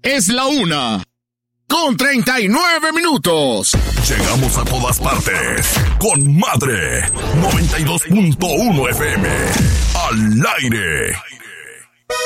Es la 1:39. Llegamos a todas partes con Madre 92.1 FM. Al aire.